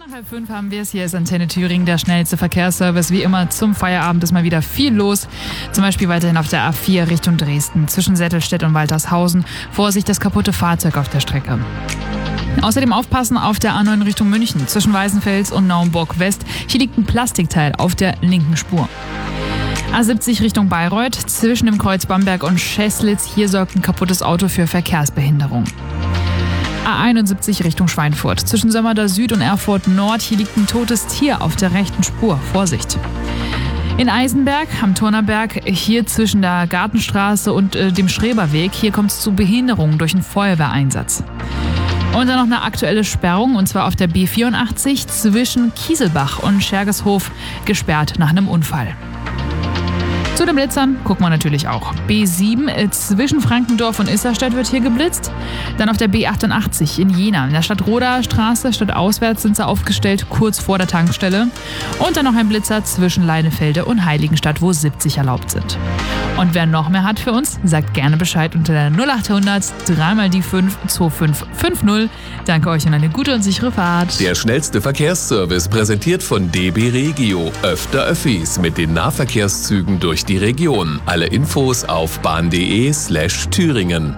Nach 4:30 haben wir es. Hier ist Antenne Thüringen, der schnellste Verkehrsservice. Wie immer zum Feierabend ist mal wieder viel los. Zum Beispiel weiterhin auf der A4 Richtung Dresden. Zwischen Sättelstedt und Waltershausen. Vorsicht, das kaputte Fahrzeug auf der Strecke. Außerdem aufpassen auf der A9 Richtung München. Zwischen Weißenfels und Naumburg West. Hier liegt ein Plastikteil auf der linken Spur. A70 Richtung Bayreuth. Zwischen dem Kreuz Bamberg und Scheßlitz. Hier sorgt ein kaputtes Auto für Verkehrsbehinderung. A71 Richtung Schweinfurt. Zwischen Sömmerda Süd und Erfurt Nord. Hier liegt ein totes Tier auf der rechten Spur. Vorsicht. In Eisenberg am Turnerberg, hier zwischen der Gartenstraße und dem Schreberweg, hier kommt es zu Behinderungen durch einen Feuerwehreinsatz. Und dann noch eine aktuelle Sperrung, und zwar auf der B84 zwischen Kieselbach und Schergeshof, gesperrt nach einem Unfall. Zu den Blitzern gucken wir natürlich auch. B7 zwischen Frankendorf und Isserstedt wird hier geblitzt. Dann auf der B88 in Jena, in der Stadtroder Straße, stadtauswärts sind sie aufgestellt, kurz vor der Tankstelle. Und dann noch ein Blitzer zwischen Leinefelde und Heiligenstadt, wo 70 erlaubt sind. Und wer noch mehr hat für uns, sagt gerne Bescheid unter der 0800 3 die 5 2550. Danke euch und eine gute und sichere Fahrt. Der schnellste Verkehrsservice präsentiert von DB Regio. Öfter Öffis mit den Nahverkehrszügen durch die Region. Alle Infos auf bahn.de/Thüringen.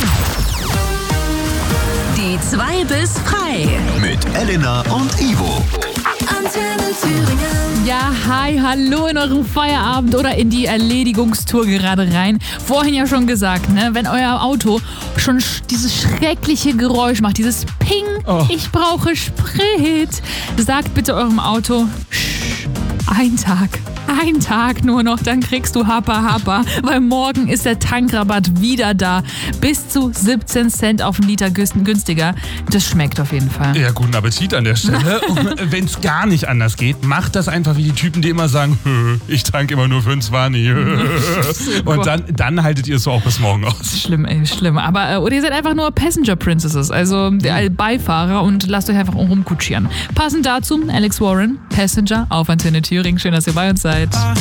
Die 2 bis frei. Mit Elena und Ivo. Antenne Thüringen. Ja, hi, hallo in eurem Feierabend oder in die Erledigungstour gerade rein. Vorhin ja schon gesagt, ne, wenn euer Auto schon dieses schreckliche Geräusch macht, dieses Ping, ich brauche Sprit, sagt bitte eurem Auto, ein Tag nur noch, dann kriegst du Happa, weil morgen ist der Tankrabatt wieder da. Bis zu 17 Cent auf den Liter günstiger. Das schmeckt auf jeden Fall. Ja, guten Appetit an der Stelle. Und wenn es gar nicht anders geht, macht das einfach wie die Typen, die immer sagen, ich tanke immer nur für einen 20. Und dann haltet ihr es so auch bis morgen aus. Schlimm, ey, schlimm. Aber oder ihr seid einfach nur Passenger Princesses, also Beifahrer, und lasst euch einfach rumkutschieren. Passend dazu Alex Warren, Passenger auf Antenne Thüringen. Schön, dass ihr bei uns seid.